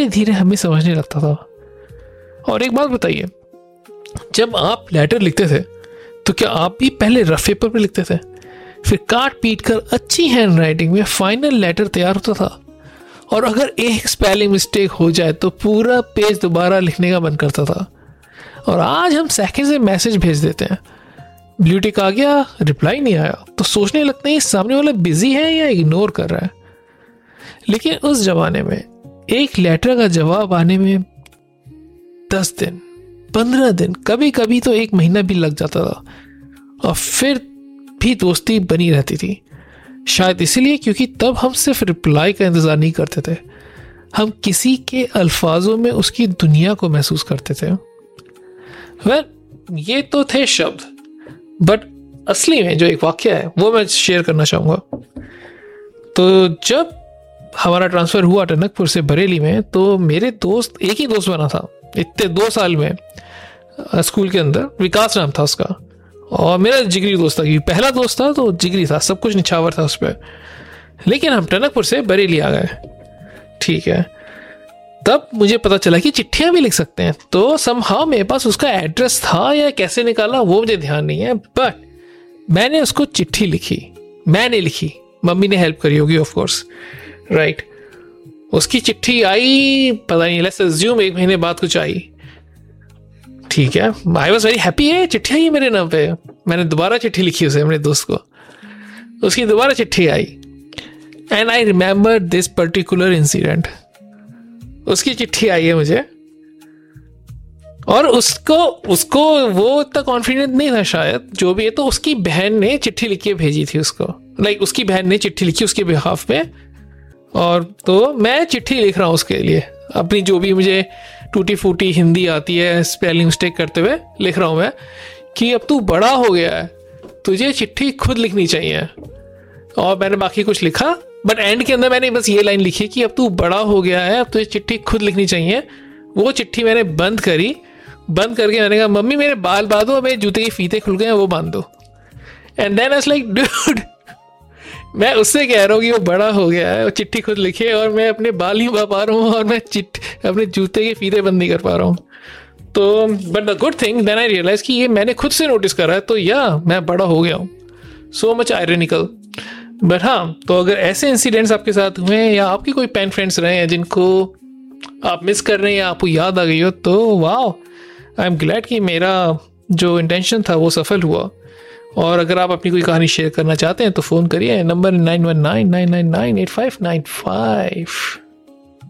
धीरे धीरे हमें समझने लगता था। और एक बात बताइए, जब आप लेटर लिखते थे तो क्या आप भी पहले रफ पेपर पे लिखते थे, फिर काट पीट कर अच्छी हैंड राइटिंग में फाइनल लेटर तैयार होता था, और अगर एक स्पेलिंग मिस्टेक हो जाए तो पूरा पेज दोबारा लिखने का मन करता था। और आज हम सेकंड से मैसेज भेज देते हैं, ब्लू टिक आ गया, रिप्लाई नहीं आया, तो सोचने लगते हैं सामने वाला बिजी है या इग्नोर कर रहा है। लेकिन उस जमाने में एक लेटर का जवाब आने में 10 दिन, 15 दिन, कभी कभी तो 1 महीना भी लग जाता था, और फिर भी दोस्ती बनी रहती थी। शायद इसीलिए क्योंकि तब हम सिर्फ रिप्लाई का इंतजार नहीं करते थे, हम किसी के अल्फाजों में उसकी दुनिया को महसूस करते थे। ये तो थे शब्द, बट असली में जो एक वाक्य है वो मैं शेयर करना चाहूँगा। तो जब हमारा ट्रांसफ़र हुआ टनकपुर से बरेली में, तो मेरे दोस्त, एक ही दोस्त बना था इतने 2 साल में स्कूल के अंदर, विकास नाम था उसका, और मेरा जिगरी दोस्त था, क्योंकि पहला दोस्त था तो जिगरी था, सब कुछ निछावर था उस पर। लेकिन हम टनकपुर से बरेली आ गए, ठीक है। तब मुझे पता चला कि चिट्ठियां भी लिख सकते हैं, तो समहाउ मेरे पास उसका एड्रेस था, या कैसे निकाला वो मुझे ध्यान नहीं है, बट मैंने उसको चिट्ठी लिखी। मैंने लिखी, मम्मी ने हेल्प करी होगी ऑफ कोर्स, राइट। उसकी चिट्ठी आई, पता नहीं, लेट्स अज्यूम 1 महीने बाद कुछ आई, ठीक है। आई वॉज वेरी हैप्पी, है चिट्ठी आई मेरे नाम पे। मैंने दोबारा चिट्ठी लिखी उसे, अपने दोस्त को, उसकी दोबारा चिट्ठी आई, and I remember this particular incident. उसकी चिट्ठी आई है मुझे, और उसको वो इतना कॉन्फिडेंट नहीं था शायद, जो भी है, तो उसकी बहन ने चिट्ठी लिख के भेजी थी उसको, लाइक उसकी बहन ने चिट्ठी लिखी उसके बिहाफ पे, और तो मैं चिट्ठी लिख रहा हूँ उसके लिए, अपनी जो भी मुझे टूटी फूटी हिंदी आती है स्पेलिंग मिस्टेक करते हुए लिख रहा हूँ मैं, कि अब तू बड़ा हो गया है, तुझे चिट्ठी खुद लिखनी चाहिए। और मैंने बाकी कुछ लिखा, बट एंड के अंदर मैंने बस ये लाइन लिखी कि अब तू बड़ा हो गया है, अब तुझे चिट्ठी खुद लिखनी चाहिए। वो चिट्ठी मैंने बंद करी, बंद करके मैंने कहा, मम्मी मेरे बाल बांधो, मेरे जूते के फीते खुल गए हैं, वो बांध दो। And then I was like, dude, मैं उससे कह रहा हूँ कि वो बड़ा हो गया है, चिट्ठी खुद लिखे, और मैं अपने बाल ही पा रहा हूँ, और मैं अपने जूते के फीते बंद नहीं कर पा रहा हूँ। तो but the good thing then I realise कि ये मैंने खुद से नोटिस करा है, तो या मैं बड़ा हो गया हूँ। So much ironical. बट हाँ, तो अगर ऐसे इंसिडेंट्स आपके साथ हुए हैं, या आपके कोई पेन फ्रेंड्स रहे हैं जिनको आप मिस कर रहे हैं, या आपको याद आ गई हो, तो वाओ, आई एम ग्लैड कि मेरा जो इंटेंशन था वो सफल हुआ। और अगर आप अपनी कोई कहानी शेयर करना चाहते हैं तो फ़ोन करिए, नंबर 9199998595।